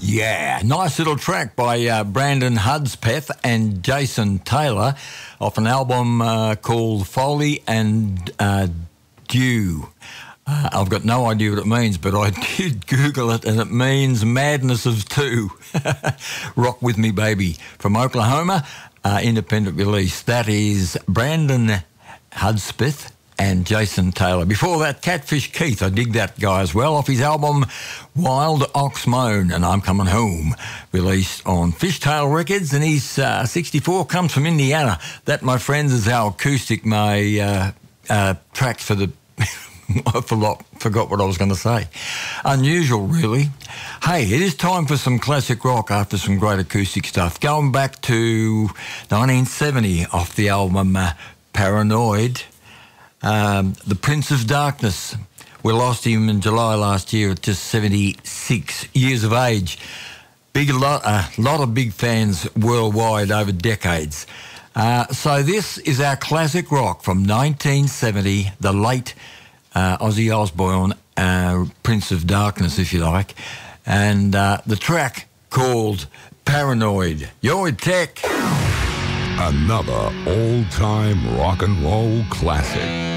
Yeah, nice little track by Brandon Hudspeth and Jason Taylor off an album called Foley and Dew. I've got no idea what it means, but I did Google it, and it means madness of two. Rock With Me Baby from Oklahoma, independent release. That is Brandon Hudspeth and Jason Taylor. Before that, Catfish Keith, I dig that guy as well, off his album Wild Ox Moan and I'm Coming Home, released on Fishtail Records, and he's 64, comes from Indiana. That, my friends, is our acoustic track for the... I forgot what I was going to say. Unusual, really. Hey, it is time for some classic rock after some great acoustic stuff. Going back to 1970 off the album Paranoid, the Prince of Darkness. We lost him in July last year at just 76 years of age. A lot of big fans worldwide over decades. So this is our classic rock from 1970, the late Ozzy Osbourne, Prince of Darkness, if you like, and the track called Paranoid. You're with Tech. Another all-time rock and roll classic.